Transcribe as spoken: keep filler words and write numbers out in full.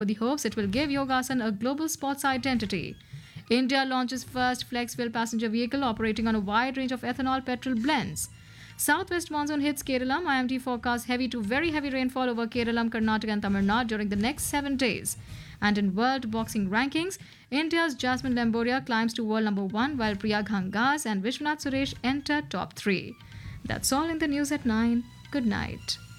The hopes it will give Yogasan a global sports identity. India launches first flex-fuel passenger vehicle operating on a wide range of ethanol petrol blends. Southwest monsoon hits Kerala. I M D forecasts heavy to very heavy rainfall over Kerala, Karnataka and Tamil Nadu during the next seven days. And in world boxing rankings, India's Jasmine Lamboria climbs to world number one while Priya Ghangas and Vishwanath Suresh enter top three. That's all in the news at nine. Good night.